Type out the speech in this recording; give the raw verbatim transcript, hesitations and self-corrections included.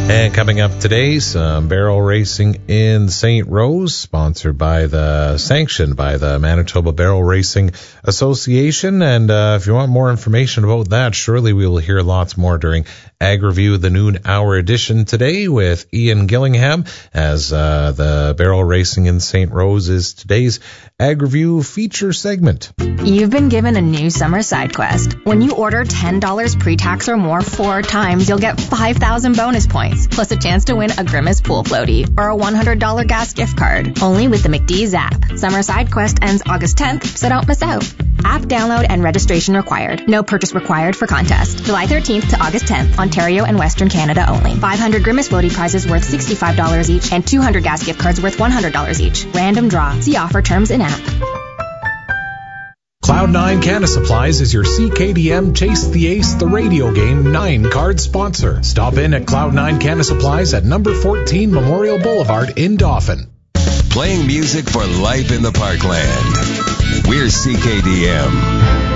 And coming up today, some barrel racing in Saint Rose, sponsored by the, sanctioned by the Manitoba Barrel Racing Association. And uh, if you want more information about that, surely we will hear lots more during Ag Review, the noon hour edition today with Ian Gillingham, as uh, the barrel racing in Saint Rose is today's Ag Review feature segment. You've been given a new summer side quest. When you order ten dollars pre-tax or more four times, you'll get five thousand bonus points, plus a chance to win a Grimace pool floaty or a one hundred dollars gas gift card. Only with the McDee's app. Summer side quest ends August tenth, so don't miss out. App download and registration required. No purchase required for contest. July thirteenth to August tenth, Ontario and Western Canada only. five hundred Grimace floaty prizes worth sixty-five dollars each and two hundred gas gift cards worth one hundred dollars each. Random draw. See offer terms in app. Cloud nine Canna Supplies is your C K D M Chase the Ace the radio game nine card sponsor. Stop in at Cloud nine Canna Supplies at number fourteen Memorial Boulevard in Dauphin. Playing music for life in the Parkland. We're C K D M.